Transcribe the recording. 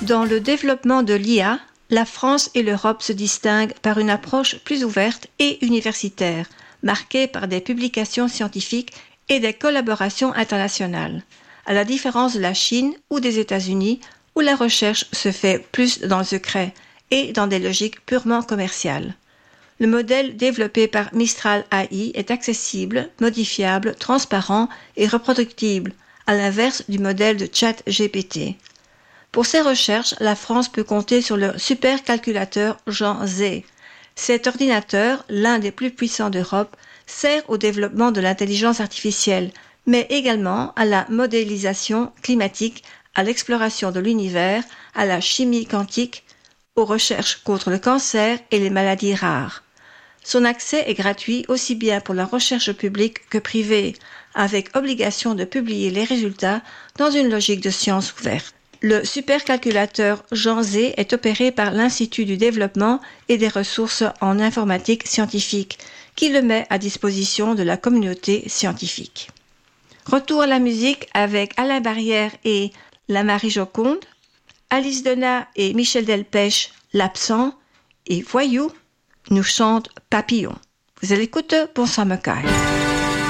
Dans le développement de l'IA, la France et l'Europe se distinguent par une approche plus ouverte et universitaire, marquée par des publications scientifiques et des collaborations internationales, à la différence de la Chine ou des États-Unis, où la recherche se fait plus dans le secret et dans des logiques purement commerciales. Le modèle développé par Mistral AI est accessible, modifiable, transparent et reproductible, à l'inverse du modèle de ChatGPT. Pour ces recherches, la France peut compter sur le supercalculateur Jean Z. Cet ordinateur, l'un des plus puissants d'Europe, sert au développement de l'intelligence artificielle, mais également à la modélisation climatique, à l'exploration de l'univers, à la chimie quantique, aux recherches contre le cancer et les maladies rares. Son accès est gratuit aussi bien pour la recherche publique que privée, avec obligation de publier les résultats dans une logique de science ouverte. Le supercalculateur Jean Z est opéré par l'Institut du développement et des ressources en informatique scientifique, qui le met à disposition de la communauté scientifique. Retour à la musique avec Alain Barrière et La Marie Joconde, Alice Donat et Michel Delpech, L'Absent, et Voyou nous chante Papillon. Vous allez écouter Bon Samecaille.